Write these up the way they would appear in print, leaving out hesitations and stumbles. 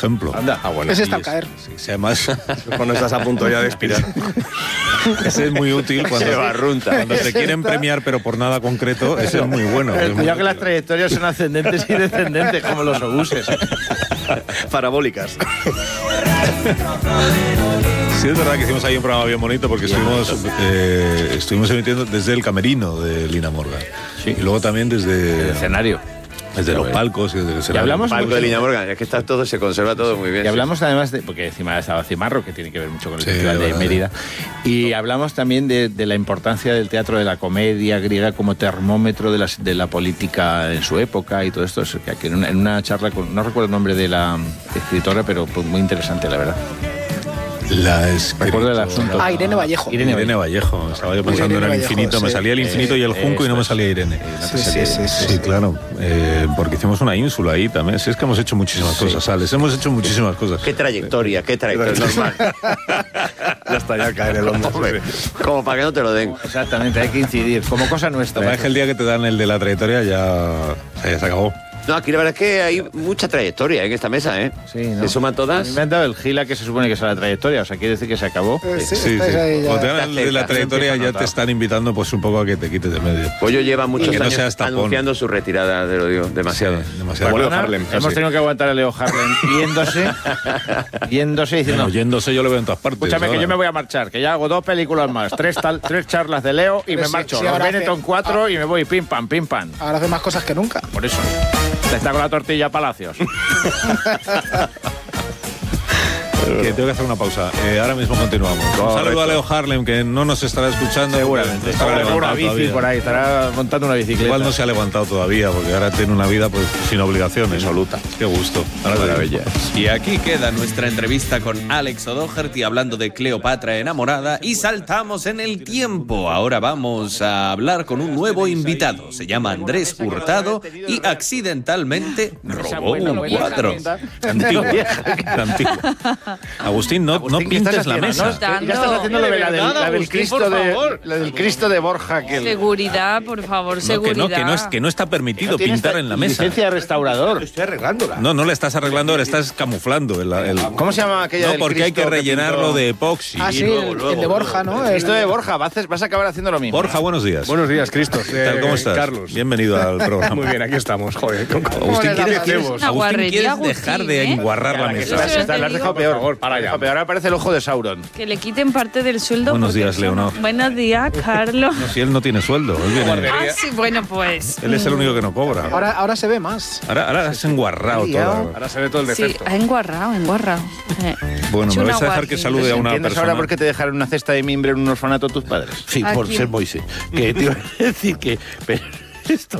ejemplo. Anda, bueno. Ese está al caer. Sí, además, cuando estás a punto ya de expirar. Ese es muy útil cuando se quieren premiar, pero por nada concreto. Ese es muy bueno. Cuidado que las trayectorias son ascendentes y descendentes, como los obuses. Parabólicas. Sí, es verdad que hicimos ahí un programa bien bonito porque estuvimos emitiendo desde el camerino de Lina Morgan. Sí. Y luego también desde el escenario. Desde los palcos y desde el escenario. Y hablamos palco de Lina Morgan, es que está todo, se conserva todo muy bien. Y hablamos además de, porque encima estaba Cimarro, que tiene que ver mucho con el Festival de Mérida, y hablamos también de la importancia del teatro de la comedia griega como termómetro de la política en su época y todo esto. Que en una charla, no recuerdo el nombre de la escritora, pero pues muy interesante, la verdad. Recuerdo el asunto. Irene Vallejo. Irene Vallejo. Estaba yo pensando en el infinito. Me salía el infinito y el junco y no me salía Irene. Sí, claro. Porque hicimos una ínsula ahí también. Sí, es que hemos hecho muchísimas cosas, Alex. Hemos hecho muchísimas cosas. Qué trayectoria normal. Ya está, ya cae en el hombro. Como para que no te lo den. Exactamente, hay que incidir. Como cosa nuestra. Es que el día que te dan el de la trayectoria ya se acabó. No, aquí la verdad es que hay mucha trayectoria en esta mesa, ¿eh? Sí, ¿no? ¿Se suman todas? Me han dado el gila que se supone que es la trayectoria, o sea, quiere decir que se acabó. Sí. Cuando te dan el de la trayectoria ya te están invitando pues un poco a que te quites de medio. Pollo lleva muchos años anunciando su retirada, te lo digo, demasiado. Sí, demasiado. Bueno, hemos tenido que aguantar a Leo Harlem yéndose diciendo... Bueno, yéndose yo lo veo en todas partes. Escúchame, ahora. que yo me voy a marchar, que ya hago 2 películas más, 3 charlas de Leo y me marcho. Los Benetton 4 y me voy pim pam. Ahora hace más cosas que nunca. Por eso. Está con la tortilla Palacios. Que tengo que hacer una pausa. Ahora mismo continuamos. Un saludo a Leo Harlem, que no nos estará escuchando. Seguramente. Estará en una bici todavía. Por ahí, estará montando una bicicleta. Igual no se ha levantado todavía, porque ahora tiene una vida pues sin obligaciones. Absoluta. Qué gusto. Maravilla. Y aquí queda nuestra entrevista con Alex O'Doherty hablando de Cleopatra enamorada y saltamos en el tiempo. Ahora vamos a hablar con un nuevo invitado. Se llama Andrés Hurtado y accidentalmente robó un cuadro. Antiguo. Agustín, no pintes la mesa. Ya estás haciendo lo de la del Cristo de Borja. Seguridad, por favor, seguridad. Que no está permitido pintar en la mesa. Licencia de restaurador. Estoy arreglándola. No la estás arreglando, la estás camuflando. ¿Cómo se llama aquella del porque Cristo hay que rellenarlo de epoxi. Sí, el de Borja, ¿no? Esto de Borja, vas a acabar haciendo lo mismo. Borja, buenos días. Buenos días, Cristo. ¿Qué tal, cómo estás? Carlos. Bienvenido al programa. Muy bien, aquí estamos, joder. Agustín, ¿quieres dejar de enguarrar la mesa? La has dejado peor. Por favor, para allá. Ahora parece el ojo de Sauron. Que le quiten parte del sueldo. Buenos días, Leonor. Buenos días, Carlos. No, si él no tiene sueldo. Sí, bueno, pues. Él es el único que no cobra. Ahora se ve más. Ahora has enguarrado todo. Ahora se ve todo el defecto. Sí, ha enguarrado. Bueno, me vais a dejar que salude a una ¿Entiendes persona. ahora por qué te dejaron una cesta de mimbre en un orfanato tus padres? Sí, por ser Moisés. Que te iba a decir que... Pero esto...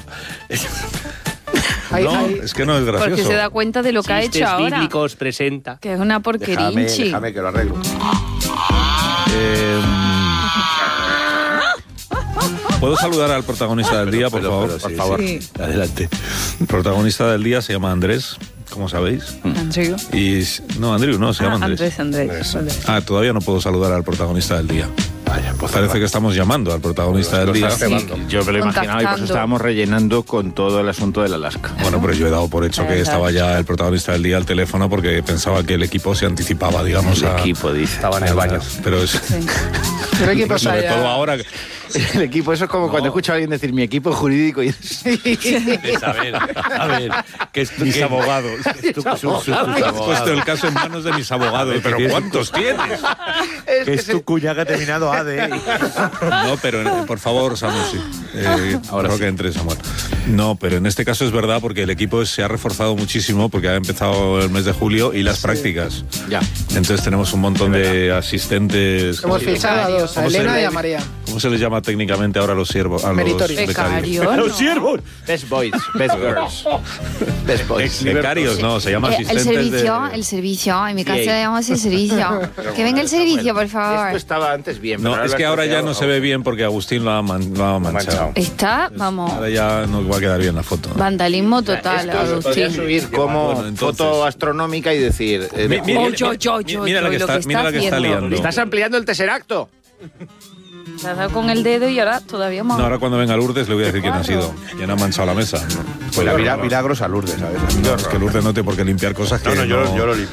Es que no es gracioso. Porque se da cuenta de lo que ha hecho ahora. Bíblicos presenta. Que es una porquerinchi. Déjame que lo arreglo. ¿Puedo saludar al protagonista del día, por favor? Por favor, sí. Adelante. El protagonista del día se llama Andrés, como sabéis. ¿Andrew? Andrew, no, se llama Andrés. Andrés. Vale. Todavía no puedo saludar al protagonista del día. Vaya, pues Parece que estamos llamando al protagonista del día. Yo me lo imaginaba y pues estábamos rellenando con todo el asunto del Alaska. Bueno, pero yo he dado por hecho que estaba ya el protagonista del día al teléfono porque pensaba que el equipo se anticipaba, digamos. El equipo, dice. Estaba en el baño. Pero es... ¿Qué equipo sobre todo ahora... El equipo, eso es como cuando escucho a alguien decir mi equipo jurídico y... A ver, que es mis abogados. Has puesto el caso en manos de mis abogados. ¿Pero cuántos tienes? Que es tu cuña que ha terminado AD. No, pero por favor, Samuel, sí. Ahora creo que entre, Samuel. No, pero en este caso es verdad porque el equipo se ha reforzado muchísimo porque ha empezado el mes de julio y las prácticas. Ya. Entonces tenemos un montón de asistentes. Hemos fichado a dos, a Elena y a María. ¿Cómo se les llama técnicamente ahora a los siervos? A los becarios. ¡A los siervos! Best boys, best girls. Best boys. Becarios, no, se llama asistentes el servicio. En mi casa le llamamos el servicio. Que venga el servicio, por favor. Esto estaba antes bien. No, es que ahora ya no se ve bien porque Agustín lo ha manchado. Está, vamos. Ahora ya no va a quedar bien la foto. Vandalismo total, Podría Agustín. subir como foto astronómica y decir... Mira la que está liando. ¿Estás ampliando el tesseracto? Se ha dado con el dedo y ahora todavía más. No, ahora cuando venga Lourdes le voy a decir quién ha sido. Quién ha manchado la mesa. Pues milagros a Lourdes, ¿sabes? No, es que Lourdes no tiene por qué limpiar cosas que yo lo limpio.